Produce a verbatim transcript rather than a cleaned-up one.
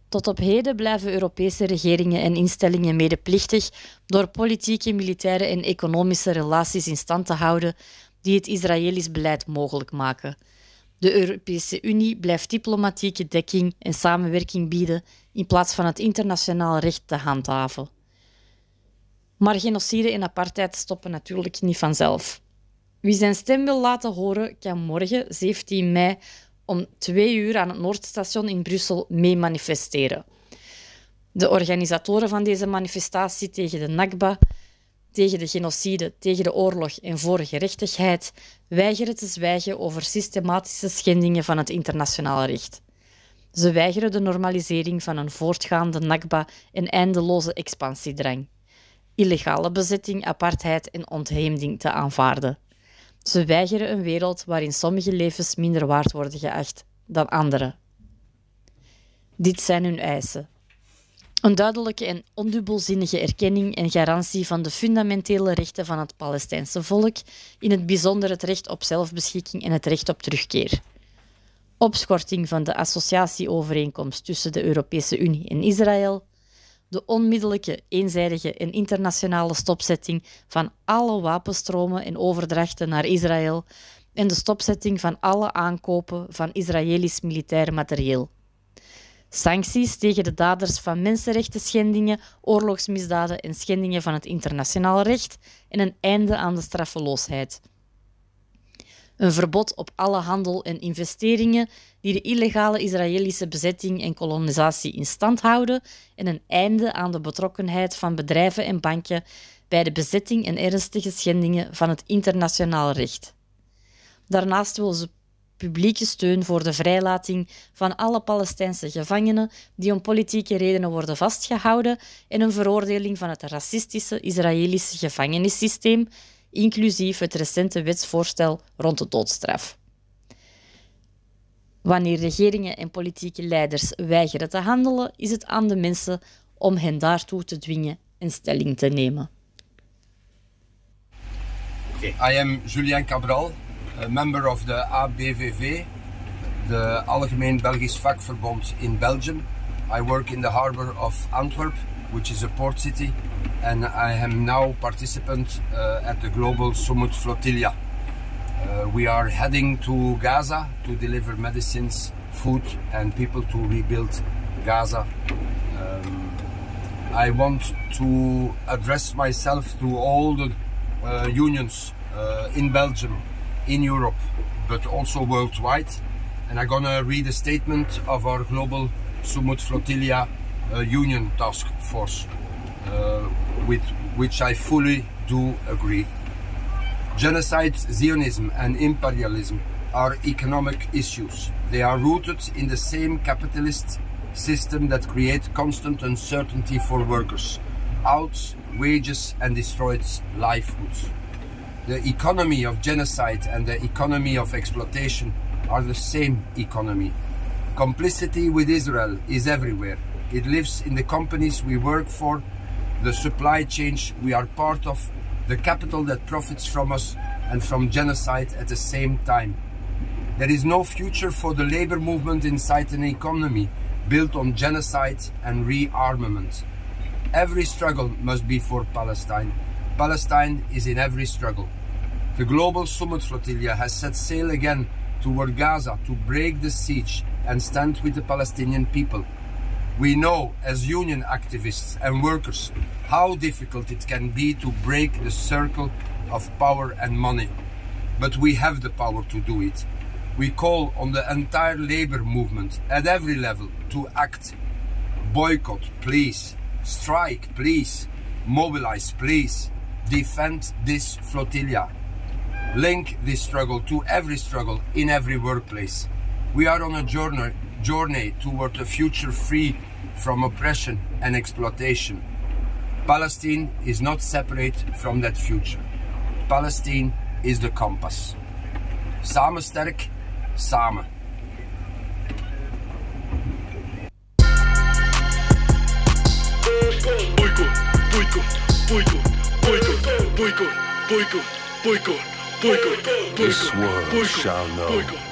Tot op heden blijven Europese regeringen en instellingen medeplichtig door politieke, militaire en economische relaties in stand te houden die het Israëlisch beleid mogelijk maken. De Europese Unie blijft diplomatieke dekking en samenwerking bieden in plaats van het internationaal recht te handhaven. Maar genocide en apartheid stoppen natuurlijk niet vanzelf. Wie zijn stem wil laten horen, kan morgen, zeventien mei, om twee uur aan het Noordstation in Brussel mee manifesteren. De organisatoren van deze manifestatie tegen de Nakba, tegen de genocide, tegen de oorlog en voor gerechtigheid, weigeren te zwijgen over systematische schendingen van het internationaal recht. Ze weigeren de normalisering van een voortgaande Nakba en eindeloze expansiedrang, illegale bezetting, apartheid en ontheemding te aanvaarden. Ze weigeren een wereld waarin sommige levens minder waard worden geacht dan andere. Dit zijn hun eisen. Een duidelijke en ondubbelzinnige erkenning en garantie van de fundamentele rechten van het Palestijnse volk, in het bijzonder het recht op zelfbeschikking en het recht op terugkeer. Opschorting van de associatieovereenkomst tussen de Europese Unie en Israël. De onmiddellijke, eenzijdige en internationale stopzetting van alle wapenstromen en overdrachten naar Israël en de stopzetting van alle aankopen van Israëlisch militair materieel. Sancties tegen de daders van mensenrechtenschendingen, oorlogsmisdaden en schendingen van het internationaal recht en een einde aan de straffeloosheid. Een verbod op alle handel en investeringen die de illegale Israëlische bezetting en kolonisatie in stand houden en een einde aan de betrokkenheid van bedrijven en banken bij de bezetting en ernstige schendingen van het internationaal recht. Daarnaast wil ze publieke steun voor de vrijlating van alle Palestijnse gevangenen die om politieke redenen worden vastgehouden en een veroordeling van het racistische Israëlische gevangenissysteem, inclusief het recente wetsvoorstel rond de doodstraf. Wanneer regeringen en politieke leiders weigeren te handelen, is het aan de mensen om hen daartoe te dwingen en stelling te nemen. Okay. I am Julien Cabral, a member of the A B V V, the Algemeen Belgisch Vakverbond in Belgium. I work in the harbor of Antwerp, which is a port city, and I am now participant uh, at the Global Summit Flotilla. Uh, we are heading to Gaza to deliver medicines, food, and people to rebuild Gaza. Um, I want to address myself to all the uh, unions uh, in Belgium, in Europe, but also worldwide. And I'm gonna read a statement of our Global Summit Flotilla uh, Union Task Force, uh, with which I fully do agree. Genocide, Zionism and imperialism are economic issues. They are rooted in the same capitalist system that creates constant uncertainty for workers, out wages and destroys livelihoods. The economy of genocide and the economy of exploitation are the same economy. Complicity with Israel is everywhere. It lives in the companies we work for, the supply chains we are part of, the capital that profits from us and from genocide at the same time. There is no future for the labor movement inside an economy built on genocide and rearmament. Every struggle must be for Palestine. Palestine is in every struggle. The Global Summit Flotilla has set sail again toward Gaza to break the siege and stand with the Palestinian people. We know as union activists and workers how difficult it can be to break the circle of power and money. But we have the power to do it. We call on the entire labor movement at every level to act. Boycott, please. Strike, please. Mobilize, please. Defend this flotilla. Link this struggle to every struggle in every workplace. We are on a journey, journey toward a future free from oppression and exploitation. Palestine is not separate from that future. Palestine is the compass. Samen sterk, samen. Boycott, boycott, boycott, boycott, boycott, boycott, boycott, boycott, boycott, This world boycott, shall know boycott.